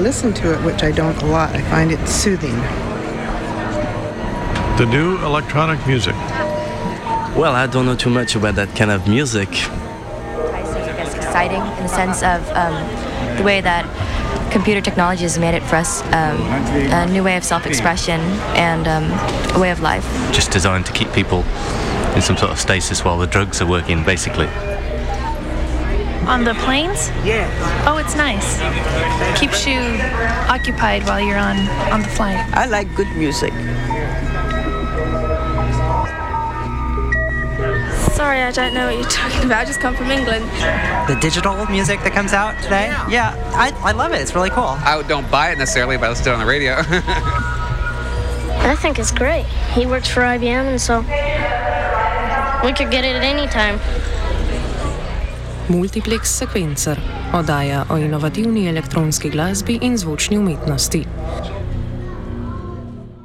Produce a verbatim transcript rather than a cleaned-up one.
listen to it, which I don't a lot. I find it soothing. The new electronic music. Well, I don't know too much about that kind of music. It's exciting in the sense of um, the way that computer technology has made it for us um, a new way of self-expression and um, a way of life. Just designed to keep people in some sort of stasis while the drugs are working, basically. On the planes? Yeah. Oh, it's nice. Keeps you occupied while you're on, on the flight. I like good music. Sorry, I don't know what you're talking about. I just come from England. The digital music that comes out today? Yeah, yeah I, I love it. It's really cool. I don't buy it necessarily, but I listen to it on the radio. I think it's great. He works for I B M, and so we could get it at any time. Multiplex Sequencer, oddaja o inovativni elektronski glasbi in zvočni umetnosti.